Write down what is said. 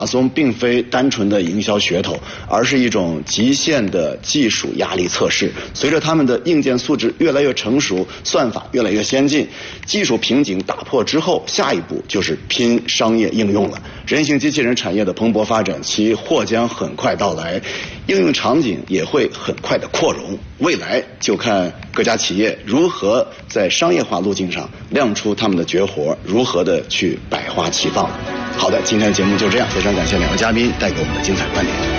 马拉松并非单纯的营销噱头，而是一种极限的技术压力测试。随着他们的硬件素质越来越成熟，算法越来越先进，技术瓶颈打破之后，下一步就是拼商业应用了。人形机器人产业的蓬勃发展，其或将很快到来，应用场景也会很快的扩容。未来就看各家企业如何在商业化路径上亮出他们的绝活，如何的去百花齐放。好的，今天的节目就这样，非常感谢两位嘉宾带给我们的精彩观点。